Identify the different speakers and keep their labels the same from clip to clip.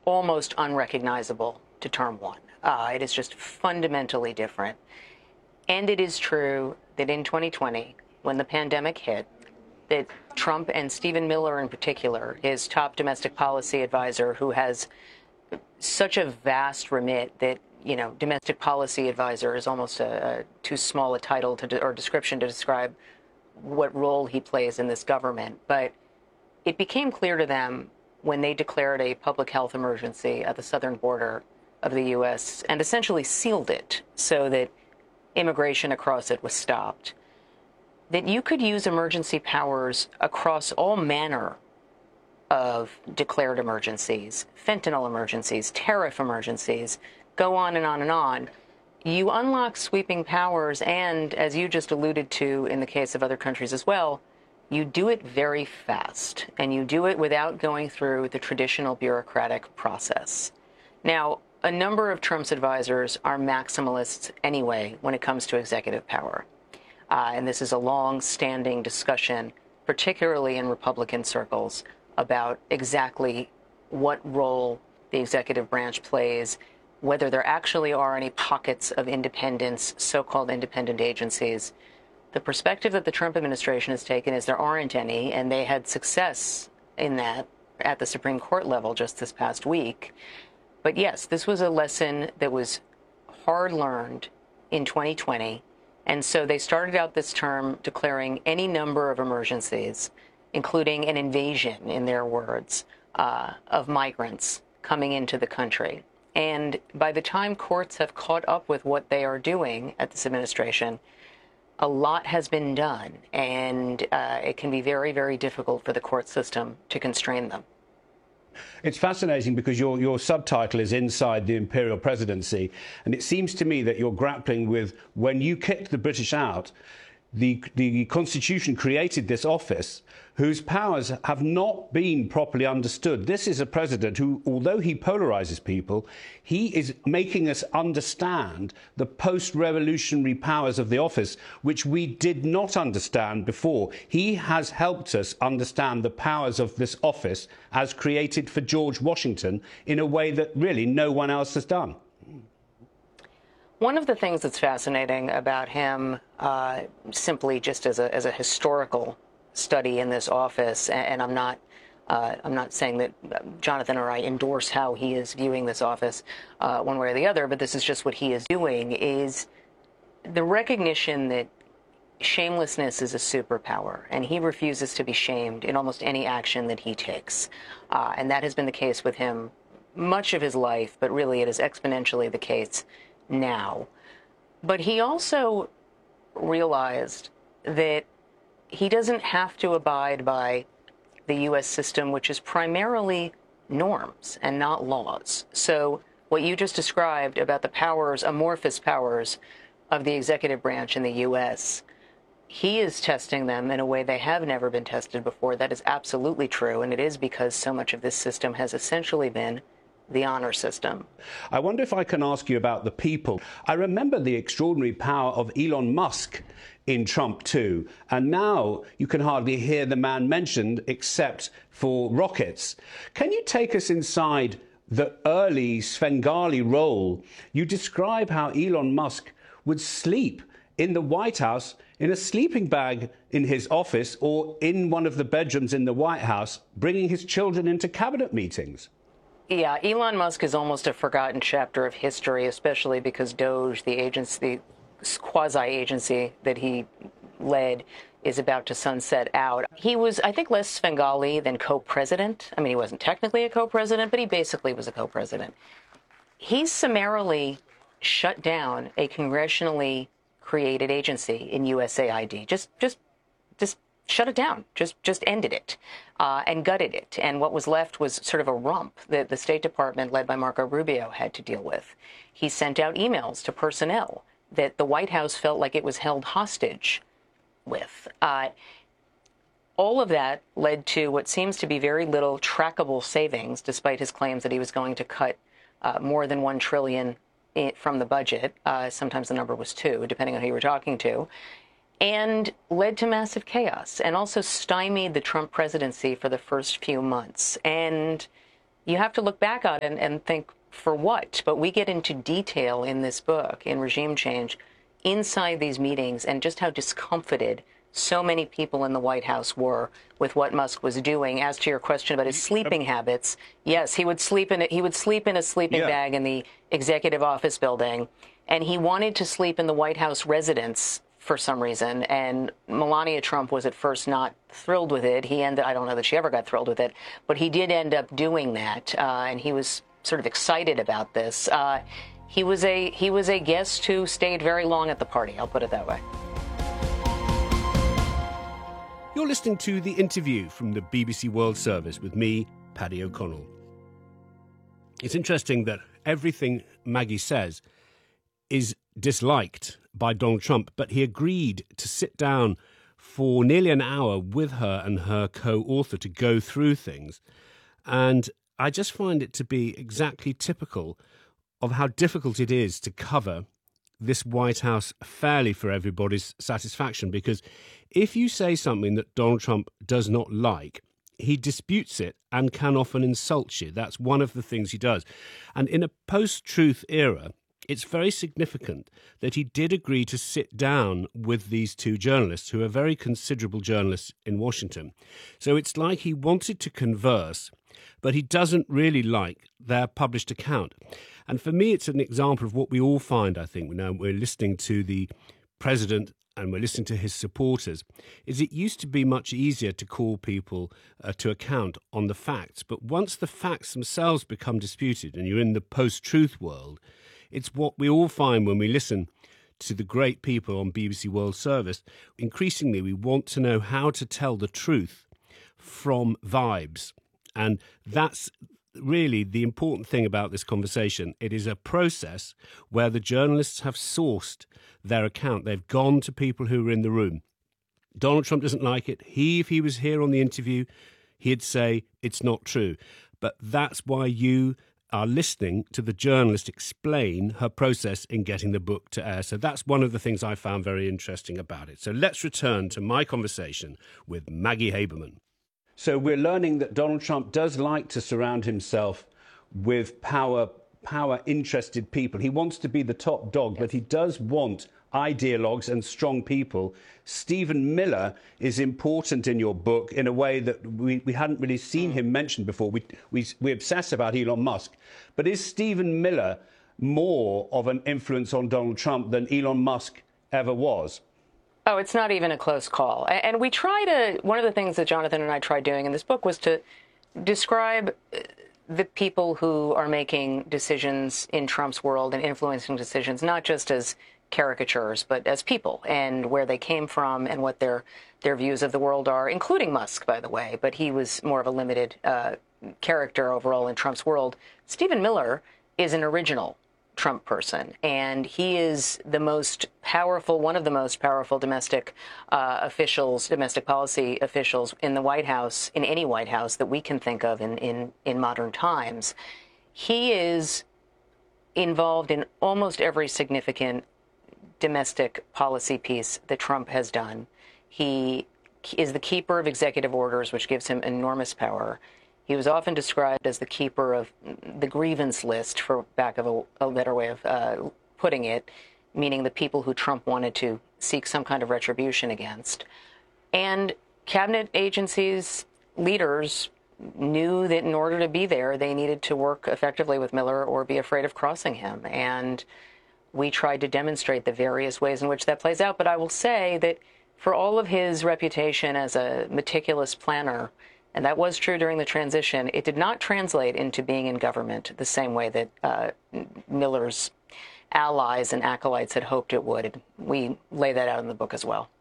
Speaker 1: almost unrecognizable to term one. It is just fundamentally different. And it is true that in 2020, when the pandemic hit, that Trump and Stephen Miller in particular, his top domestic policy advisor, who has such a vast remit that, you know, domestic policy advisor is almost a too small a title or description to describe what role he plays in this government. But it became clear to them when they declared a public health emergency at the southern border of the U.S. and essentially sealed it so that immigration across it was stopped, that you could use emergency powers across all manner of declared emergencies, fentanyl emergencies, tariff emergencies, go on and on and on. You unlock sweeping powers, and as you just alluded to in the case of other countries as well, you do it very fast, and you do it without going through the traditional bureaucratic process. Now, a number of Trump's advisors are maximalists anyway when it comes to executive power. And this is a long-standing discussion, particularly in Republican circles, about exactly what role the executive branch plays, whether there actually are any pockets of independence, so-called independent agencies. The perspective that the Trump administration has taken is there aren't any, and they had success in that at the Supreme Court level just this past week. But yes, this was a lesson that was hard learned in 2020. And so they started out this term declaring any number of emergencies, including an invasion, in their words, of migrants coming into the country. And by the time courts have caught up with what they are doing at this administration, a lot has been done, and it can be very, very difficult for the court system to constrain them.
Speaker 2: It's fascinating because your subtitle is Inside the Imperial Presidency, and it seems to me that you're grappling with when you kicked the British out, the Constitution created this office whose powers have not been properly understood. This is a president who, although he polarizes people, he is making us understand the post-revolutionary powers of the office, which we did not understand before. He has helped us understand the powers of this office as created for George Washington in a way that really no one else has done.
Speaker 1: One of the things that's fascinating about him, simply just as a historical study in this office, and I'm not saying that Jonathan or I endorse how he is viewing this office one way or the other, but this is just what he is doing, is the recognition that shamelessness is a superpower, and he refuses to be shamed in almost any action that he takes. And that has been the case with him much of his life, but really it is exponentially the case now. But he also realized that he doesn't have to abide by the U.S. system, which is primarily norms and not laws. So what you just described about the powers, amorphous powers of the executive branch in the U.S., he is testing them in a way they have never been tested before. That is absolutely true, and it is because so much of this system has essentially been the honor system.
Speaker 2: I wonder if I can ask you about the people. I remember the extraordinary power of Elon Musk in Trump too, and now you can hardly hear the man mentioned except for rockets. Can you take us inside the early Svengali role? You describe how Elon Musk would sleep in the White House in a sleeping bag in his office or in one of the bedrooms in the White House, bringing his children into cabinet meetings.
Speaker 1: Yeah, Elon Musk is almost a forgotten chapter of history, especially because DOGE, the agency, quasi-agency that he led, is about to sunset out. He was, I think, less Svengali than co-president. I mean, he wasn't technically a co-president, but he basically was a co-president. He summarily shut down a congressionally created agency in USAID. Just shut it down, just ended it and gutted it. And what was left was sort of a rump that the State Department, led by Marco Rubio, had to deal with. He sent out emails to personnel that the White House felt like it was held hostage with. All of that led to what seems to be very little trackable savings, despite his claims that he was going to cut more than $1 trillion from the budget. Sometimes the number was 2, depending on who you were talking to. And led to massive chaos, and also stymied the Trump presidency for the first few months. And you have to look back on it and think, for what? But we get into detail in this book, in Regime Change, inside these meetings and just how discomfited so many people in the White House were with what Musk was doing. As to your question about his sleeping habits, yes, he would sleep in a sleeping bag in the executive office building, and he wanted to sleep in the White House residence for some reason. And Melania Trump was at first not thrilled with it. I don't know that she ever got thrilled with it, but he did end up doing that, and he was sort of excited about this. He was a guest who stayed very long at the party. I'll put it that way.
Speaker 3: You're listening to The Interview from the BBC World Service with me, Paddy O'Connell. It's interesting that everything Maggie says is disliked by Donald Trump, but he agreed to sit down for nearly an hour with her and her co-author to go through things. And I just find it to be exactly typical of how difficult it is to cover this White House fairly for everybody's satisfaction, because if you say something that Donald Trump does not like, he disputes it and can often insult you. That's one of the things he does. And in a post-truth era, it's very significant that he did agree to sit down with these two journalists, who are very considerable journalists in Washington. So it's like he wanted to converse, but he doesn't really like their published account. And for me, it's an example of what we all find, I think, now we're listening to the president and we're listening to his supporters, is it used to be much easier to call people to account on the facts. But once the facts themselves become disputed and you're in the post-truth world, it's what we all find when we listen to the great people on BBC World Service. Increasingly, we want to know how to tell the truth from vibes. And that's really the important thing about this conversation. It is a process where the journalists have sourced their account. They've gone to people who were in the room. Donald Trump doesn't like it. If he was here on the interview, he'd say it's not true. But that's why you are listening to the journalist explain her process in getting the book to air. So that's one of the things I found very interesting about it. So let's return to my conversation with Maggie Haberman.
Speaker 2: So we're learning that Donald Trump does like to surround himself with power-interested people. He wants to be the top dog, but he does want ideologues and strong people. Stephen Miller is important in your book in a way that we hadn't really seen him mentioned before. We obsess about Elon Musk. But is Stephen Miller more of an influence on Donald Trump than Elon Musk ever was?
Speaker 1: Oh, it's not even a close call. And we try to, one of the things that Jonathan and I tried doing in this book was to describe the people who are making decisions in Trump's world and influencing decisions, not just as caricatures, but as people, and where they came from and what their views of the world are, including Musk, by the way. But he was more of a limited character overall in Trump's world. Stephen Miller is an original Trump person, and he is the most powerful, one of the most powerful domestic policy officials in the White House, in any White House that we can think of in modern times. He is involved in almost every significant domestic policy piece that Trump has done. He is the keeper of executive orders, which gives him enormous power. He was often described as the keeper of the grievance list, for lack of a better way of putting it, meaning the people who Trump wanted to seek some kind of retribution against. And cabinet agencies, leaders knew that in order to be there, they needed to work effectively with Miller or be afraid of crossing him. And we tried to demonstrate the various ways in which that plays out. But I will say that for all of his reputation as a meticulous planner, and that was true during the transition, it did not translate into being in government the same way that Miller's allies and acolytes had hoped it would. We lay that out in the book as well.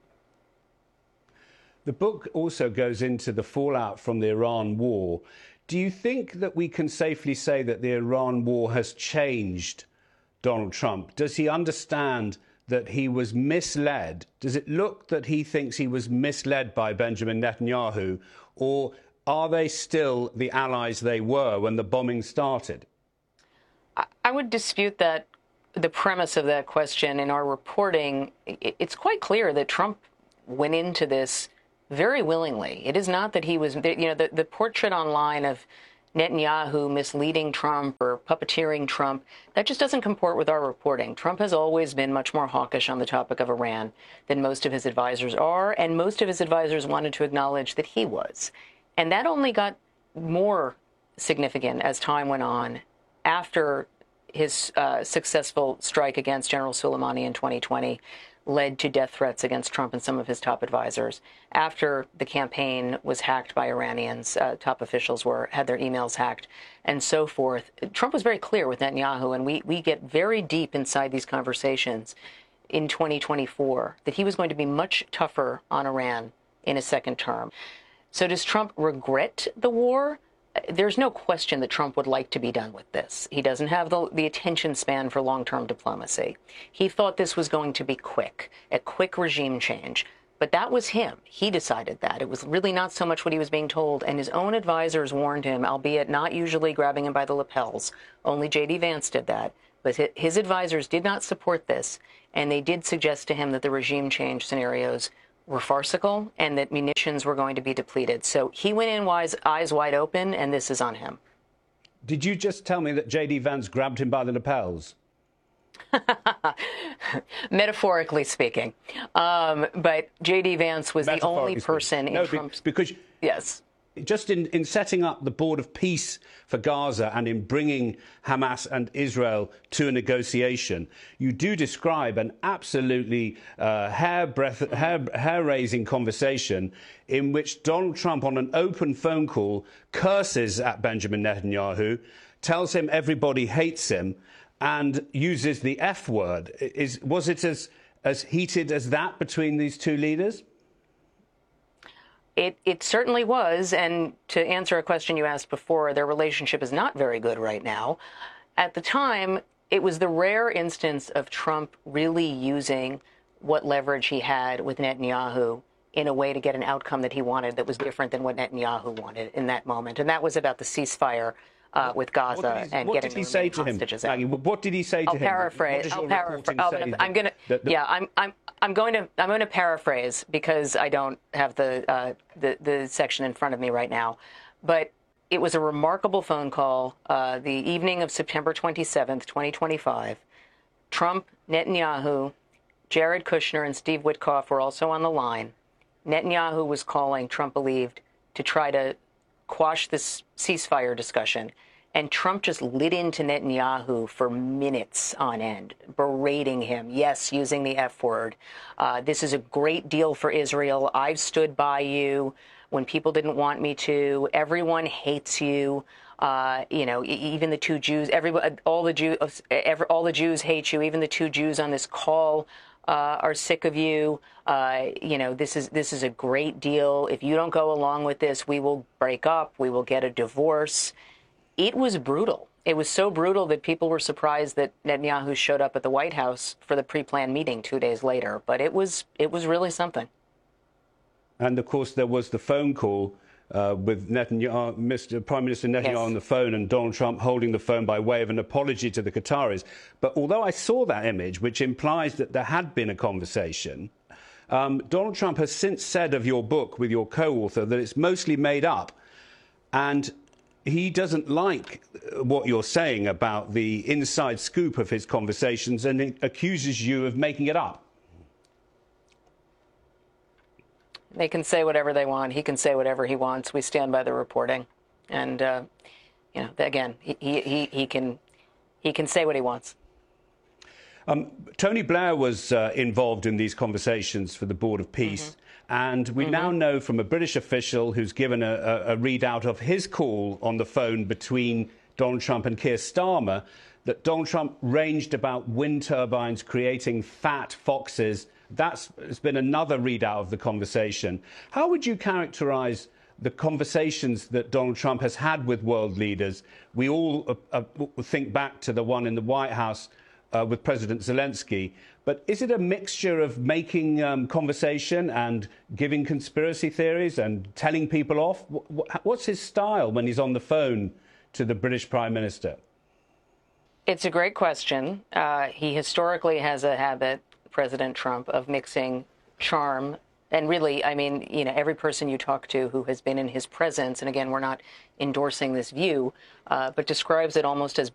Speaker 2: The book also goes into the fallout from the Iran war. Do you think that we can safely say that the Iran war has changed Donald Trump? Does he understand that he was misled? Does it look that he thinks he was misled by Benjamin Netanyahu? Or are they still the allies they were when the bombing started?
Speaker 1: I would dispute that, the premise of that question. In our reporting, it's quite clear that Trump went into this very willingly. It is not that he was, the portrait online of Netanyahu misleading Trump or puppeteering Trump, that just doesn't comport with our reporting. Trump has always been much more hawkish on the topic of Iran than most of his advisors are, and most of his advisors wanted to acknowledge that he was. And that only got more significant as time went on after his successful strike against General Soleimani in 2020 led to death threats against Trump and some of his top advisors. After the campaign was hacked by Iranians, top officials had their emails hacked and so forth. Trump was very clear with Netanyahu, and we get very deep inside these conversations in 2024 that he was going to be much tougher on Iran in his second term. So does Trump regret the war? There's no question that Trump would like to be done with this. He doesn't have the attention span for long-term diplomacy. He thought this was going to be a quick regime change. But that was him. He decided that. It was really not so much what he was being told. And his own advisors warned him, albeit not usually grabbing him by the lapels. Only J.D. Vance did that. But his advisors did not support this. And they did suggest to him that the regime change scenarios were farcical and that munitions were going to be depleted. So he went in eyes wide open, and this is on him.
Speaker 2: Did you just tell me that J.D. Vance grabbed him by the lapels?
Speaker 1: Metaphorically speaking. But J.D. Vance was the only person in Trump's...
Speaker 2: because
Speaker 1: yes.
Speaker 2: Just in setting up the Board of Peace for Gaza and in bringing Hamas and Israel to a negotiation, you do describe an absolutely hair-raising conversation in which Donald Trump, on an open phone call, curses at Benjamin Netanyahu, tells him everybody hates him, and uses the F word. Was it as heated as that between these two leaders?
Speaker 1: It certainly was, and to answer a question you asked before, their relationship is not very good right now. At the time, it was the rare instance of Trump really using what leverage he had with Netanyahu in a way to get an outcome that he wanted that was different than what Netanyahu wanted in that moment, and that was about the ceasefire with Gaza and getting the hostages out.
Speaker 2: What did he say to him?
Speaker 1: I'll paraphrase. I'm going to paraphrase because I don't have the section in front of me right now. But it was a remarkable phone call the evening of September 27th, 2025. Trump, Netanyahu, Jared Kushner, and Steve Witkoff were also on the line. Netanyahu was calling, Trump believed, to try to quash this ceasefire discussion. And Trump just lit into Netanyahu for minutes on end, berating him, yes, using the F word. This is a great deal for Israel. I've stood by you when people didn't want me to. Everyone hates you. Even the two Jews, all the Jews hate you. Even the two Jews on this call are sick of you. This is a great deal. If you don't go along with this, we will break up. We will get a divorce. It was brutal. It was so brutal that people were surprised that Netanyahu showed up at the White House for the pre-planned meeting 2 days later. But it was really something. And
Speaker 2: of course, there was the phone call with Netanyahu, Mr. Prime Minister Netanyahu on the phone, and Donald Trump holding the phone by way of an apology to the Qataris. But although I saw that image, which implies that there had been a conversation, Donald Trump has since said of your book with your co-author that it's mostly made up. And he doesn't like what you're saying about the inside scoop of his conversations and accuses you of making it up.
Speaker 1: They can say whatever they want. He can say whatever he wants. We stand by the reporting. And, again, he can say what he wants.
Speaker 2: Tony Blair was involved in these conversations for the Board of Peace. And we now know from a British official who's given a readout of his call on the phone between Donald Trump and Keir Starmer that Donald Trump ranged about wind turbines creating fat foxes. That's been another readout of the conversation. How would you characterize the conversations that Donald Trump has had with world leaders? We all think back to the one in the White House with President Zelensky. But is it a mixture of making conversation and giving conspiracy theories and telling people off? What's his style when he's on the phone to the British Prime Minister?
Speaker 1: It's a great question. He historically has a habit, President Trump, of mixing charm And really, I mean, every person you talk to who has been in his presence, and again, we're not endorsing this view, but describes it almost as